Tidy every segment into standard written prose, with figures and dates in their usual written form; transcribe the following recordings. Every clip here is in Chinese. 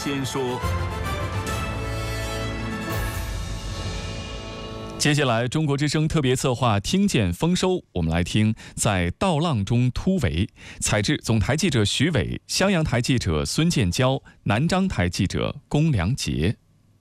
鲜说。 接下来，中国之声特别策划《听见丰收》，我们来听在稻浪中突围。采制总台记者徐伟，襄阳台记者孙建交，南章台记者龚良杰。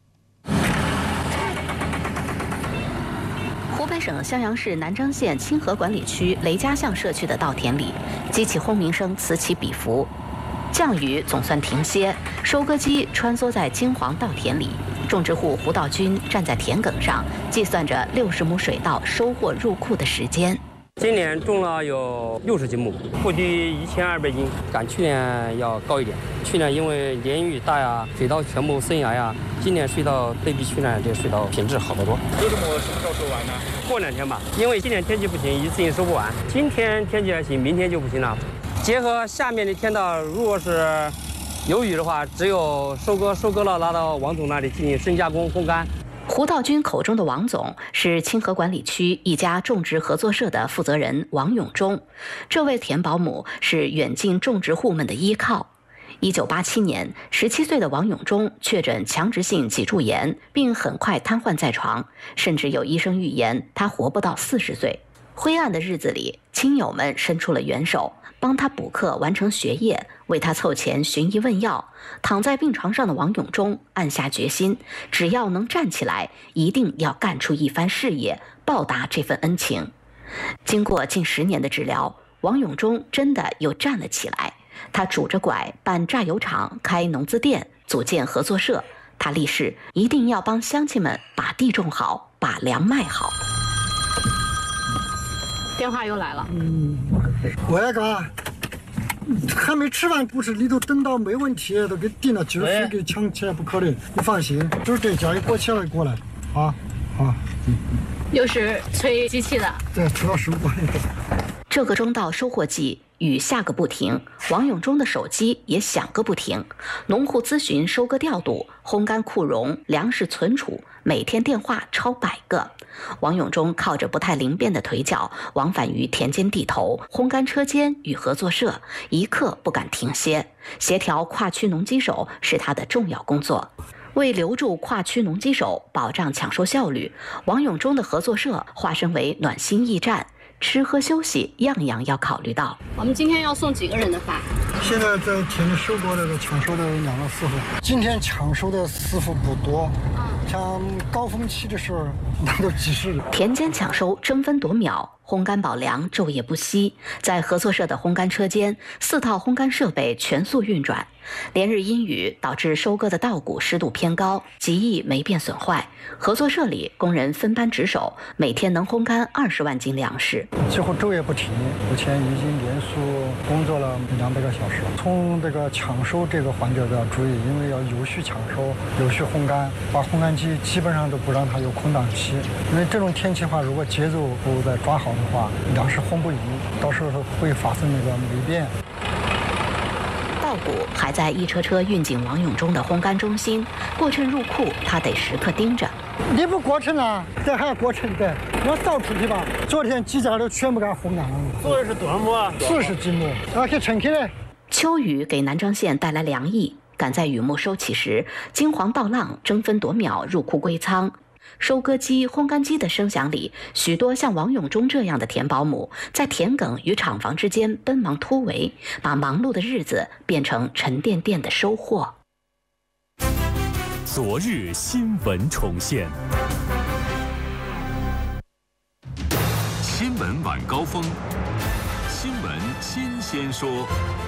湖北省襄阳市南章县清河管理区雷家巷社区的稻田里，机器轰鸣声此起彼伏。降雨总算停歇，收割机穿梭在金黄稻田里，种植户胡道军站在田埂上，计算着60亩水稻收获入库的时间。 今年种了有60斤亩，布局1200斤，赶去年要高一点。去年因为连雨大呀，水稻全部生芽呀，今年水稻对比去年这水稻品质好得多。 60亩什么时候收完呢？ 过2天吧，因为今年天气不行，一次性收不完。今天天气还行，明天就不行了。结合下面的天道，如果是有雨的话，只有收割了拿到王总那里进行深加工烘干。 胡道军口中的王总是清河管理区一家种植合作社的负责人王永忠，这位田保姆是远近种植户们的依靠。1987年，17岁的王永忠确诊强直性脊柱炎，并很快瘫痪在床，甚至有医生预言他活不到40岁。灰暗的日子里，亲友们伸出了援手，帮他补课完成学业，为他凑钱寻医问药。躺在病床上的王永忠暗下决心，只要能站起来，一定要干出一番事业，报答这份恩情。经过近10年的治疗，王永忠真的又站了起来。他拄着拐办榨油厂，开农资店，组建合作社。他立誓一定要帮乡亲们把地种好，把粮卖好。电话又来了。 我那个还没吃完，不是里头等到没问题，都给订了，今儿非给抢起来不可能。你放心，就是这家一过起来过来，啊。 又是催机器的。 对，催到15块。 这个中稻收获季，雨下个不停，王永忠的手机也响个不停。农户咨询收割调度、烘干库容、粮食存储，每天电话超100个。王永忠靠着不太灵便的腿脚，往返于田间地头、烘干车间与合作社，一刻不敢停歇。协调跨区农机手是他的重要工作。为留住跨区农机手，保障抢收效率，王永忠的合作社化身为暖心驿站。吃喝休息样样要考虑到。我们今天要送几个人的饭？ 现在在田里收过来的抢收的2个师傅，今天抢收的师傅不多，像高峰期的时候那都几十人。 田间抢收争分夺秒，烘干保粮昼夜不息。在合作社的烘干车间，4套烘干设备全速运转。连日阴雨导致收割的稻谷湿度偏高，极易霉变损坏。合作社里工人分班值守，每天能烘干20万斤粮食， 几乎昼夜不停。目前已经连续工作了200个小时。从这个抢收这个环节都要注意，因为要有序抢收、有序烘干，把烘干机基本上都不让它有空档期。因为这种天气的话，如果节奏不再抓好的话，粮食烘不匀，到时候会发生那个霉变。 稻谷还在一车车运进王永忠的烘干中心，过程入库他得时刻盯着。 你不过程了，这还要过程的，要扫出去吧。昨天几家都全部给它烘干了。 做的是多少亩啊 ？40斤亩，要给称起来。 秋雨给南章县带来凉意，赶在雨幕收起时，金黄稻浪争分夺秒入库归仓。收割机、烘干机的声响里，许多像王永忠这样的田保姆在田埂与厂房之间奔忙突围，把忙碌的日子变成沉甸甸的收获。 昨日新闻重现，新闻晚高峰，新闻新鲜说。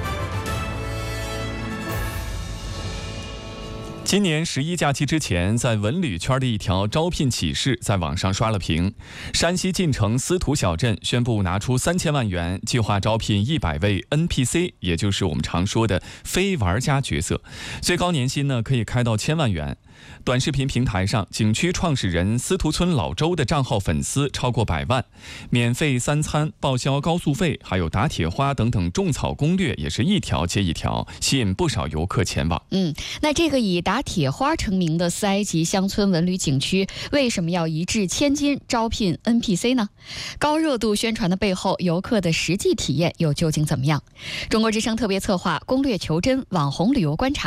今年11假期之前，在文旅圈的一条招聘启事在网上刷了屏。山西晋城司徒小镇宣布拿出3000万元，计划招聘100位 NPC， 也就是我们常说的非玩家角色，最高年薪呢可以开到1000万元。短视频平台上，景区创始人司徒村老周的账号粉丝超过100万，免费3餐、报销高速费，还有打铁花等等种草攻略，也是一条接一条，吸引不少游客前往。 那这个以打铁花成名的4埃及乡村文旅景区，为什么要一掷千金招聘 NPC 呢？高热度宣传的背后，游客的实际体验又究竟怎么样？中国之声特别策划攻略求真网红旅游观察。